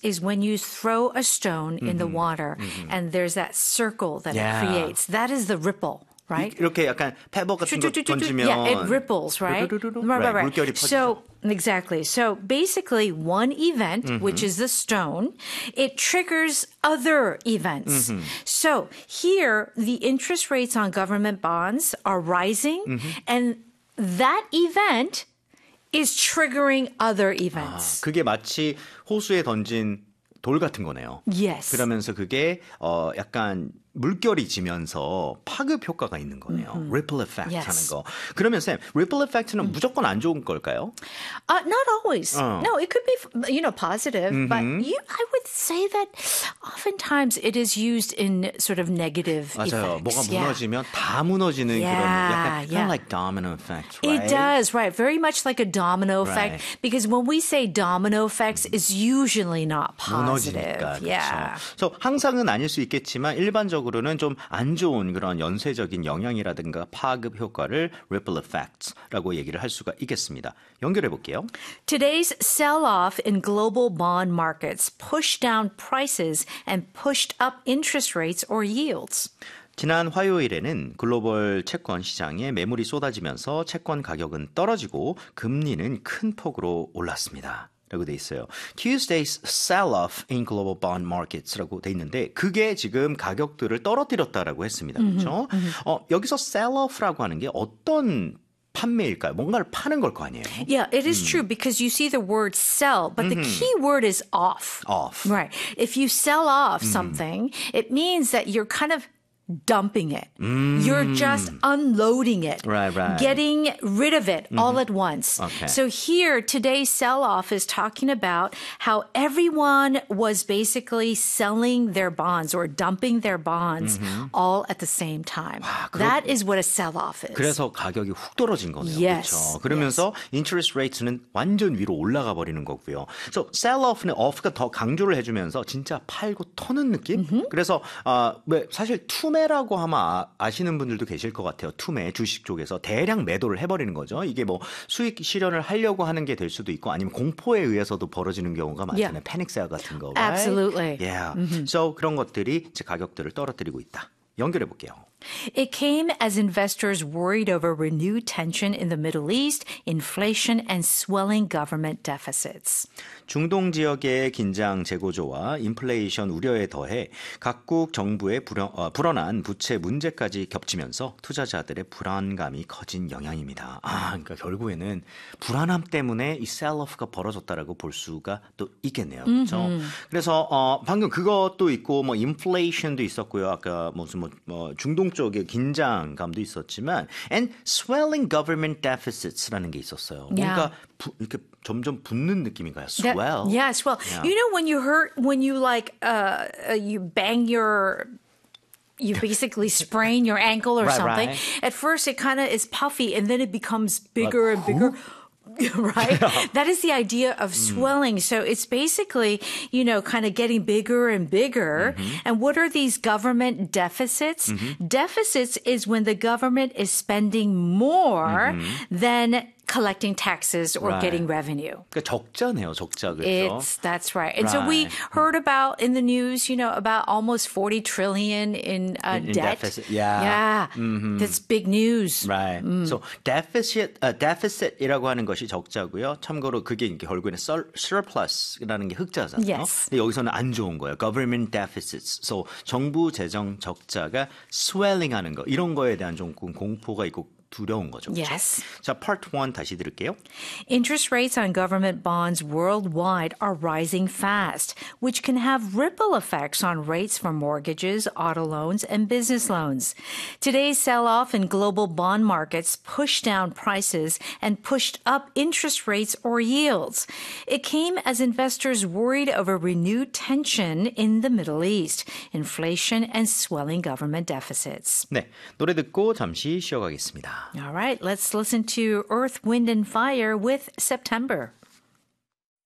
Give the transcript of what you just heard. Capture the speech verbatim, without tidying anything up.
is when you throw a stone in the water and there's that circle that Yeah. it creates. That is the ripple. Right? 이렇게 약간 페버 같은 거 던지면 Yeah, it ripples, right? 뚜루루루루. Right, right, right. 물결이 퍼지죠. So, exactly. So, basically, one event, mm-hmm. which is the stone, it triggers other events. Mm-hmm. So, here, the interest rates on government bonds are rising, mm-hmm. and that event is triggering other events. 아, 그게 마치 호수에 던진 돌 같은 거네요. Yes. 그러면서 그게 어 약간 물결이 지면서 파급 효과가 있는 거네요. Mm-hmm. Ripple effect yes. 하는 거. 그러면 쌤, ripple effect는 mm-hmm. 무조건 안 좋은 걸까요? Uh, not always. 어. No, it could be, you know, positive. Mm-hmm. But you, I would say that oftentimes it is used in sort of negative 맞아요. effects. 뭐가 yeah. 무너지면 다 무너지는 yeah, 그런 약간 yeah. kind of like domino effect, right? It does, right. Very much like a domino effect. Right. Because when we say domino effects, it's usually not positive. 무너지니까. Yeah. 그렇죠. 항상은 아닐 수 있겠지만 일반적으로는 좀 안 좋은 그런 연쇄적인 영향이라든가 파급 효과를 ripple effects라고 얘기를 할 수가 있겠습니다. 연결해 볼게요. Today's sell-off in global bond markets pushed down prices and pushed up interest rates or yields. 지난 화요일에는 글로벌 채권 시장에 매물이 쏟아지면서 채권 가격은 떨어지고 금리는 큰 폭으로 올랐습니다. 라고 돼 있어요. Tuesday's sell-off in global bond markets라고 돼 있는데 그게 지금 가격들을 떨어뜨렸다라고 했습니다. 그렇죠? 어, 여기서 sell-off라고 하는 게 어떤 판매일까요? 뭔가를 파는 걸 거 아니에요? Yeah, it is 음. true because you see the word sell, but mm-hmm. the key word is off. Off. Right. If you sell off mm. something, it means that you're kind of dumping it. Mm. You're just unloading it. Right, right. Getting rid of it mm-hmm. all at once. Okay. So here, today's sell-off is talking about how everyone was basically selling their bonds or dumping their bonds mm-hmm. all at the same time. 와, 그러... That is what a sell-off is. 그래서 가격이 훅 떨어진 거네요. Yes. 그렇죠? 그러면서 yes. interest rates는 완전 위로 올라가 버리는 거고요. So sell-off는 off가 더 강조를 해주면서 진짜 팔고 터는 느낌? Mm-hmm. 그래서 어, 왜 사실 투매 라고 아마 아시는 분들도 계실 것 같아요. 투매 주식 쪽에서 대량 매도를 해버리는 거죠. 이게 뭐 수익 실현을 하려고 하는 게 될 수도 있고 아니면 공포에 의해서도 벌어지는 경우가 많잖아요. Yeah. 패닉 세일 같은 거. Right? Absolutely. Yeah. Mm-hmm. So 그런 것들이 이제 가격들을 떨어뜨리고 있다. 연결해 볼게요. It came as investors worried over renewed tension in the Middle East, inflation, and swelling government deficits. 중동 지역의 긴장 재고조와 인플레이션 우려에 더해 각국 정부의 불어, 어, 불어난 부채 문제까지 겹치면서 투자자들의 불안감이 커진 영향입니다. 아, 그러니까 결국에는 불안함 때문에 이 셀러프가 벌어졌다라고 볼 수가 또 있겠네요. 그렇죠? Mm-hmm. 그래서 어, 방금 그것도 있고 뭐 인플레이션도 있었고요. 아까 무슨 뭐, 뭐 중동 쪽에 긴장감도 있었지만 and swelling government deficits라는 게 있었어요. 뭔가 Yeah. 부, 이렇게 점점 붓는 느낌인가요? Swell. That, yeah, swell. Yeah. You know when you hurt, when you like, uh, uh, you bang your. You basically sprain your ankle or right, something. Right. At first, it kind of is puffy, and then it becomes bigger like, and bigger. Who? Right? Yeah. That is the idea of swelling. Mm. So it's basically, you know, kind of getting bigger and bigger. Mm-hmm. And what are these government deficits? Mm-hmm. Deficits is when the government is spending more mm-hmm. than collecting taxes or right. getting revenue. 그러니까 적자네요, 적자. 그렇죠? It's, that's right. And right. so we heard about in the news, you know, about almost forty trillion in, uh, in, in debt. Deficit. Yeah. Yeah. Mm-hmm. That's big news. Right. Mm. So deficit, uh, deficit이라고 하는 것이 적자고요. 참고로 그게 결국에는 surplus라는 게 흑자잖아요. Yes. 근데 여기서는 안 좋은 거예요. Government deficits. So 정부 재정 적자가 swelling하는 거 이런 거에 대한 좀 공포가 있고. 두려운 거죠. Yes. 자, part one 다시 들을게요. Interest rates on government bonds worldwide are rising fast, which can have ripple effects on rates for mortgages, auto loans, and business loans. Today's sell-off in global bond markets pushed down prices and pushed up interest rates or yields. It came as investors worried over renewed tension in the Middle East, inflation, and swelling government deficits. 네, 노래 듣고 잠시 쉬어가겠습니다. All right, let's listen to Earth, Wind, and Fire with September.